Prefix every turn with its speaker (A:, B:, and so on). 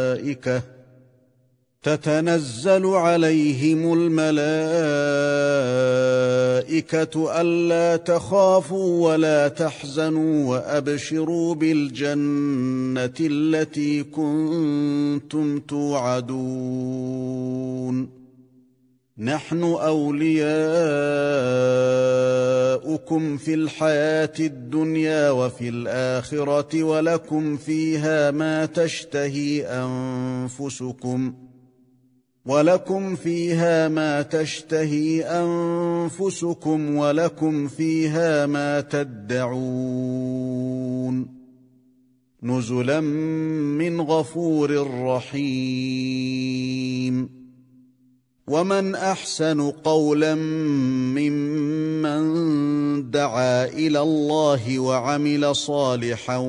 A: الْمَلَائِكَةُ تَتَنَزَّلُ عَلَيْهِمُ الْمَلَائِكَةُ أَلَّا تَخَافُوا وَلَا تَحْزَنُوا وَأَبْشِرُوا بِالْجَنَّةِ الَّتِي كُنتُمْ تُوعَدُونَ نَحْنُ أَوْلِيَاؤُكُمْ فِي الْحَيَاةِ الدُّنْيَا وَفِي الْآخِرَةِ وَلَكُمْ فِيهَا مَا تَشْتَهِي أَنفُسُكُمْ وَلَكُمْ فِيهَا مَا تَدَّعُونَ نُزُلًا مِّنْ غَفُورٍ رَّحِيمٍ وَمَنْ أَحْسَنُ قَوْلًا مِّمَّن دَعَا إِلَى اللَّهِ وَعَمِلَ صَالِحًا